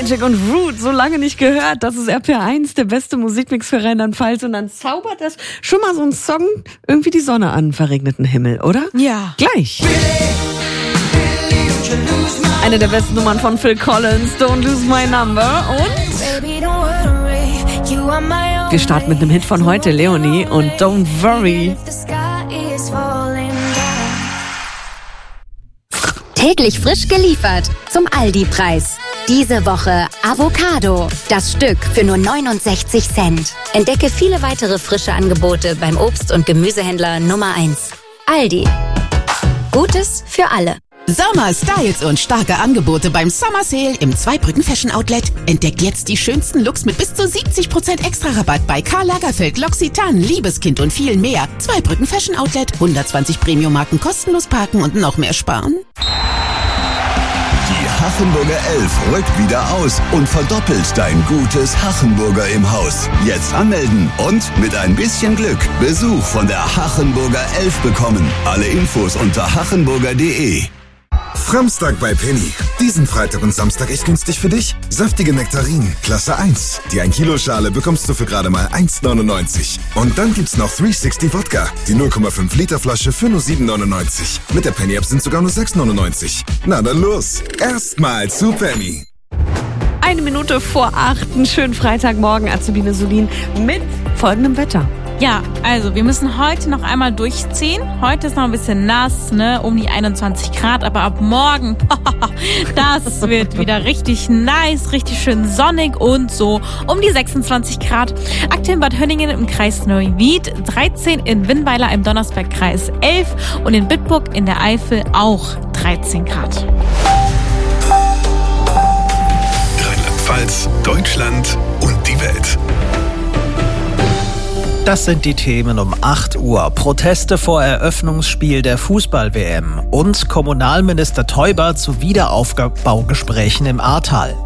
Magic und Root, so lange nicht gehört. Das ist RPR1, der beste Musikmix für Rheinland-Pfalz. Und dann zaubert das schon mal so ein Song irgendwie die Sonne an, verregneten Himmel, oder? Ja. Gleich. Eine der besten Nummern von Phil Collins, Don't Lose My Number. Und wir starten mit einem Hit von heute, Leonie und Don't Worry. Täglich frisch geliefert zum Aldi-Preis. Diese Woche Avocado. Das Stück für nur 69 Cent. Entdecke viele weitere frische Angebote beim Obst- und Gemüsehändler Nummer 1. Aldi. Gutes für alle. Sommer, Styles und starke Angebote beim Summer Sale im Zweibrücken Fashion Outlet. Entdeckt jetzt die schönsten Looks mit bis zu 70% Extra-Rabatt bei Karl Lagerfeld, L'Occitane, Liebeskind und viel mehr. Zweibrücken Fashion Outlet, 120 Premium-Marken kostenlos parken und noch mehr sparen. Die Hachenburger 11 rückt wieder aus und verdoppelt dein gutes Hachenburger im Haus. Jetzt anmelden und mit ein bisschen Glück Besuch von der Hachenburger 11 bekommen. Alle Infos unter hachenburger.de. Samstag bei Penny. Diesen Freitag und Samstag echt günstig für dich. Saftige Nektarinen, Klasse 1. Die 1 Kilo Schale bekommst du für gerade mal 1,99. Und dann gibt's noch 360 Wodka. Die 0,5 Liter Flasche für nur 7,99. Mit der Penny App sind sogar nur 6,99. Na dann los. Erstmal zu Penny. 1 Minute vor 8, einen schönen Freitagmorgen, Azubine Sulin, mit folgendem Wetter. Ja, also wir müssen heute noch einmal durchziehen. Heute ist noch ein bisschen nass, um die 21 Grad, aber ab morgen, das wird wieder richtig nice, richtig schön sonnig und so um die 26 Grad. Aktuell in Bad Hönningen im Kreis Neuwied, 13 in Winnweiler im Donnersbergkreis 11 und in Bitburg in der Eifel auch 13 Grad. Rheinland-Pfalz, Deutschland und die Welt. Das sind die Themen um 8 Uhr. Proteste vor Eröffnungsspiel der Fußball-WM und Kommunalminister Teuber zu Wiederaufbaugesprächen im Ahrtal.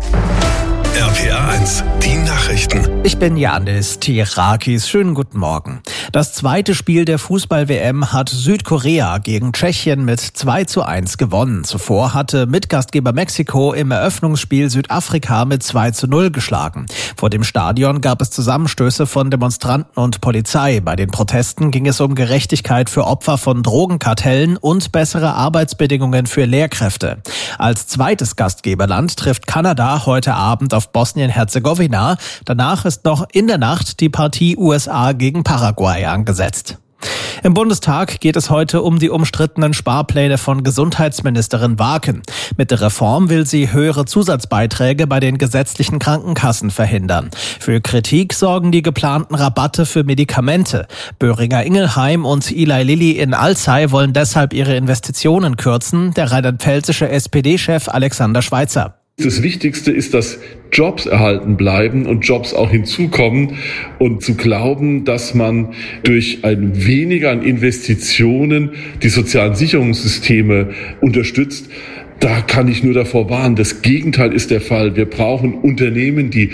RPR1, die Nachrichten. Ich bin Janis Tirakis. Schönen guten Morgen. Das zweite Spiel der Fußball-WM hat Südkorea gegen Tschechien mit 2:1 gewonnen. Zuvor hatte Mitgastgeber Mexiko im Eröffnungsspiel Südafrika mit 2:0 geschlagen. Vor dem Stadion gab es Zusammenstöße von Demonstranten und Polizei. Bei den Protesten ging es um Gerechtigkeit für Opfer von Drogenkartellen und bessere Arbeitsbedingungen für Lehrkräfte. Als zweites Gastgeberland trifft Kanada heute Abend auf Bosnien-Herzegowina. Danach ist noch in der Nacht die Partie USA gegen Paraguay angesetzt. Im Bundestag geht es heute um die umstrittenen Sparpläne von Gesundheitsministerin Waken. Mit der Reform will sie höhere Zusatzbeiträge bei den gesetzlichen Krankenkassen verhindern. Für Kritik sorgen die geplanten Rabatte für Medikamente. Böhringer-Ingelheim und Eli Lilly in Alzey wollen deshalb ihre Investitionen kürzen. Der rheinland-pfälzische SPD-Chef Alexander Schweitzer. Das Wichtigste ist, dass Jobs erhalten bleiben und Jobs auch hinzukommen und zu glauben, dass man durch ein weniger an Investitionen die sozialen Sicherungssysteme unterstützt. Da kann ich nur davor warnen. Das Gegenteil ist der Fall. Wir brauchen Unternehmen, die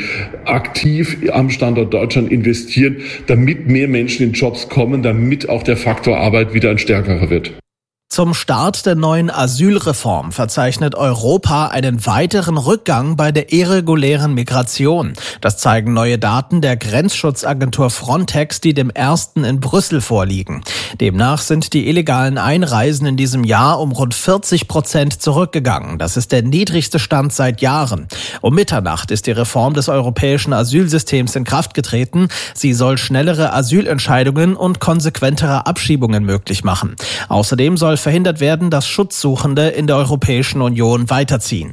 aktiv am Standort Deutschland investieren, damit mehr Menschen in Jobs kommen, damit auch der Faktor Arbeit wieder ein stärkerer wird. Zum Start der neuen Asylreform verzeichnet Europa einen weiteren Rückgang bei der irregulären Migration. Das zeigen neue Daten der Grenzschutzagentur Frontex, die dem 1. in Brüssel vorliegen. Demnach sind die illegalen Einreisen in diesem Jahr um rund 40% zurückgegangen. Das ist der niedrigste Stand seit Jahren. Um Mitternacht ist die Reform des europäischen Asylsystems in Kraft getreten. Sie soll schnellere Asylentscheidungen und konsequentere Abschiebungen möglich machen. Außerdem soll verhindert werden, dass Schutzsuchende in der Europäischen Union weiterziehen.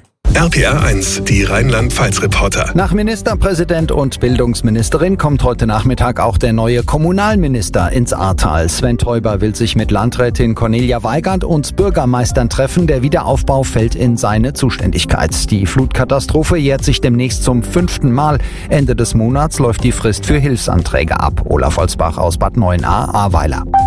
RPR1, die Rheinland-Pfalz-Reporter. Nach Ministerpräsident und Bildungsministerin kommt heute Nachmittag auch der neue Kommunalminister ins Ahrtal. Sven Teuber will sich mit Landrätin Cornelia Weigand und Bürgermeistern treffen. Der Wiederaufbau fällt in seine Zuständigkeit. Die Flutkatastrophe jährt sich demnächst zum 5. Mal. Ende des Monats läuft die Frist für Hilfsanträge ab. Olaf Holzbach aus Bad Neuenahr, Ahrweiler.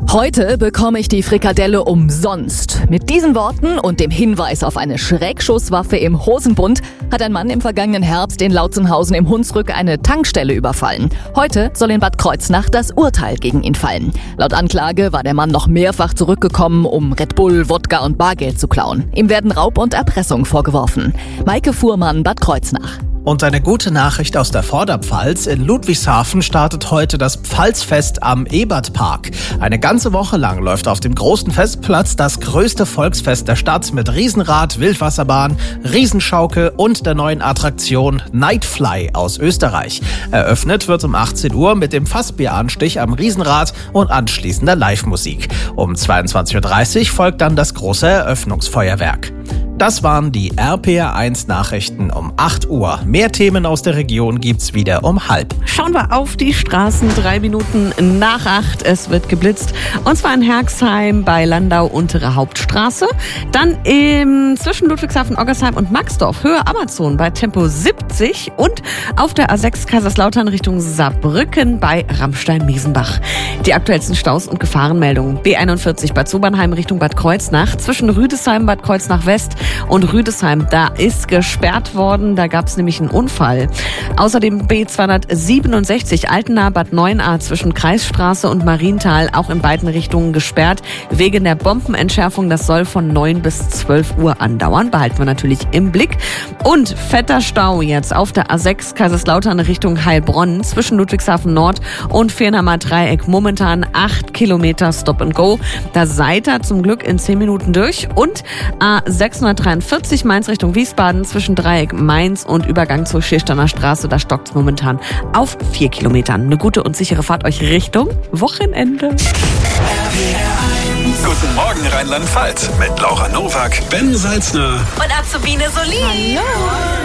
Heute bekomme ich die Frikadelle umsonst. Mit diesen Worten und dem Hinweis auf eine Schreckschusswaffe im Hosenbund hat ein Mann im vergangenen Herbst in Lautzenhausen im Hunsrück eine Tankstelle überfallen. Heute soll in Bad Kreuznach das Urteil gegen ihn fallen. Laut Anklage war der Mann noch mehrfach zurückgekommen, um Red Bull, Wodka und Bargeld zu klauen. Ihm werden Raub und Erpressung vorgeworfen. Maike Fuhrmann, Bad Kreuznach. Und eine gute Nachricht aus der Vorderpfalz. In Ludwigshafen startet heute das Pfalzfest am Ebertpark. Eine ganze Woche lang läuft auf dem großen Festplatz das größte Volksfest der Stadt mit Riesenrad, Wildwasserbahn, Riesenschaukel und der neuen Attraktion Nightfly aus Österreich. Eröffnet wird um 18 Uhr mit dem Fassbieranstich am Riesenrad und anschließender Live-Musik. Um 22.30 Uhr folgt dann das große Eröffnungsfeuerwerk. Das waren die RPR1 Nachrichten um 8 Uhr. Mehr Themen aus der Region gibt's wieder um 7:30. Schauen wir auf die Straßen, 3 Minuten nach 8. Es wird geblitzt. Und zwar in Herxheim bei Landau untere Hauptstraße. Dann zwischen Ludwigshafen, Oggersheim und Maxdorf Höhe Amazon bei Tempo 70. Und auf der A6 Kaiserslautern Richtung Saarbrücken bei Rammstein-Miesenbach. Die aktuellsten Staus und Gefahrenmeldungen. B41 Bad Sobernheim Richtung Bad Kreuznach. Zwischen Rüdesheim, Bad Kreuznach West und Rüdesheim, da ist gesperrt worden, da gab es nämlich einen Unfall. Außerdem B267 Altena Bad Neuenahr zwischen Kreisstraße und Marienthal, auch in beiden Richtungen gesperrt, wegen der Bombenentschärfung. Das soll von 9 bis 12 Uhr andauern, behalten wir natürlich im Blick. Und fetter Stau jetzt auf der A6 Kaiserslautern Richtung Heilbronn zwischen Ludwigshafen Nord und Fehrenheimer Dreieck. Momentan 8 Kilometer Stop and Go. Da seid ihr zum Glück in 10 Minuten durch. Und A643 Mainz Richtung Wiesbaden zwischen Dreieck Mainz und Übergang zur Schirsteiner Straße. Da stockt es momentan auf 4 Kilometern. Eine gute und sichere Fahrt euch Richtung Wochenende. Guten Morgen Rheinland-Pfalz mit Laura Nowak, Ben Salzner Und Azubine Solin. Hallo.